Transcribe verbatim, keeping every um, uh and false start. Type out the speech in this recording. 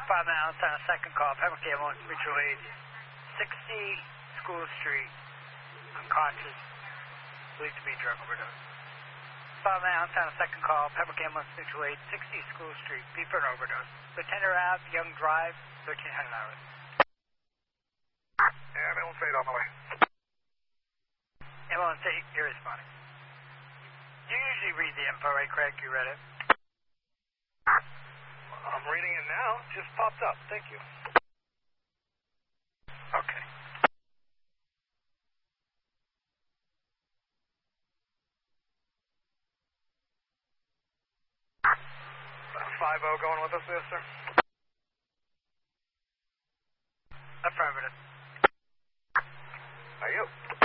Five miles on a second call, Pembroke Ambulance, mutual aid, sixty School Street, unconscious, believed to be drug overdose. Five miles on a second call, Pembroke Ambulance, mutual aid, sixty School Street, beeper overdose. Lieutenant Ave, Young Drive, thirteen hundred hours. Yeah, ambulance eight on the way. Ambulance eight, you're responding. You usually read the info, right, Craig? You read it? I'm reading it now. It just popped up. Thank you. Okay. five oh going with us there, sir? Affirmative. Are you?